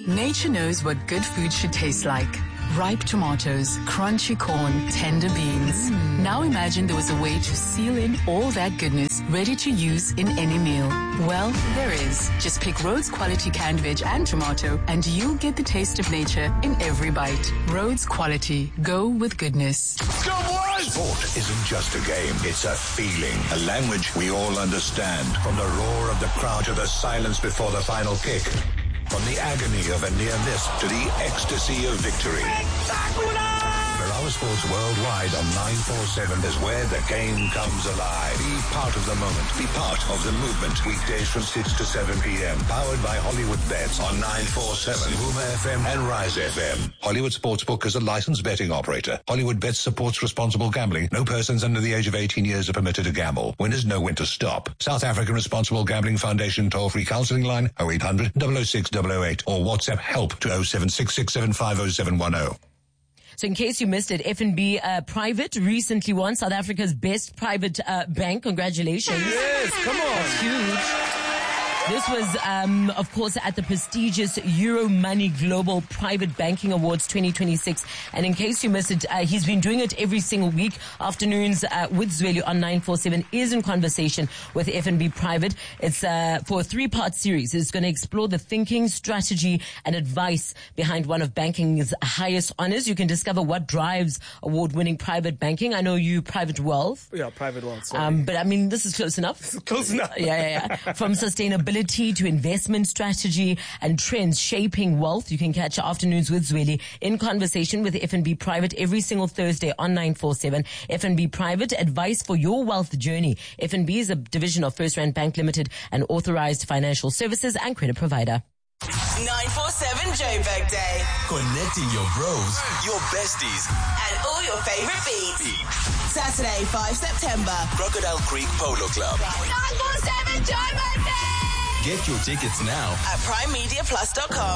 Nature knows what good food should taste like. Ripe tomatoes, crunchy corn, tender beans. Now imagine there was a way to seal in all that goodness, ready to use in any meal. Well, there is. Just pick Rhodes Quality canned veg and tomato, and you'll get the taste of nature in every bite. Rhodes Quality. Go with goodness. Go on! Sport isn't just a game, it's a feeling, a language we all understand. From the roar of the crowd to the silence before the final kick. From the agony of a near miss to the ecstasy of victory. Ferrara Sports Worldwide on 947 is where the game comes alive. Be part of the moment. Be part of the movement. Weekdays from 6 to 7 p.m. Powered by Hollywood Bets on 947, Huma FM and Rise FM. Hollywood Sportsbook is a licensed betting operator. Hollywood Bets supports responsible gambling. No persons under the age of 18 years are permitted to gamble. Winners know when to stop. South African Responsible Gambling Foundation toll-free counselling line 0800 006 008 or WhatsApp help to 0766750710. So in case you missed it, FNB Private recently won South Africa's best private bank. Congratulations. Yes, come on. That's huge. This was, of course, at the prestigious Euromoney Global Private Banking Awards 2026. And in case you missed it, he's been doing it every single week. Afternoons with Zweli on 947 is in conversation with FNB Private. It's for a 3-part series. It's going to explore the thinking, strategy, and advice behind one of banking's highest honors. You can discover what drives award-winning private banking. I know you Private Wealth. Yeah, Private Wealth. Sorry. But I mean, this is close enough. Close enough. Yeah. From sustainability to investment strategy and trends shaping wealth. You can catch Afternoons with Zweli in conversation with FNB Private every single Thursday on 947. FNB Private, advice for your wealth journey. FNB is a division of First Rand Bank Limited, an authorized financial services and credit provider. 947 Joburg Day. Connecting your bros, your besties, And all your favorite beats. Saturday, 5 September. Crocodile Creek Polo Club. 947 Joburg Day. Get your tickets now At primemediaplus.com.